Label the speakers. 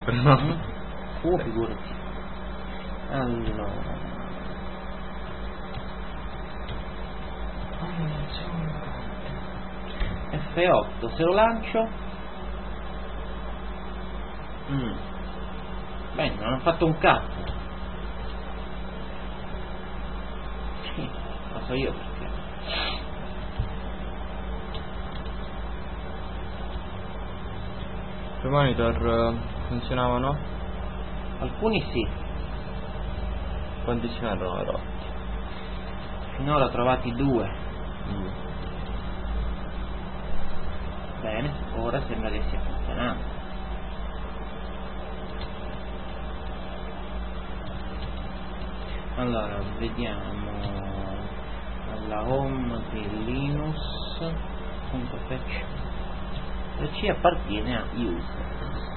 Speaker 1: però.
Speaker 2: Figurati. Allora, F8, se lo lancio. Beh, non ho fatto un cazzo. Sì, lo so io perché.
Speaker 1: I monitor funzionavano?
Speaker 2: Alcuni sì,
Speaker 1: Quanti ce n'erano rotti?
Speaker 2: finora ho trovati 2. Bene, ora sembra che stia funzionando. Allora, vediamo alla home di Linux.pc. C appartiene a user.